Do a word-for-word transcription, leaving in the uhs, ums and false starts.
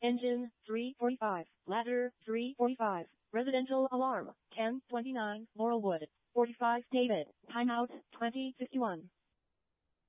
Engine, three forty-five. Ladder, three forty-five. Residential alarm, ten twenty-nine. Laurelwood, forty-five. David, timeout, twenty fifty-one.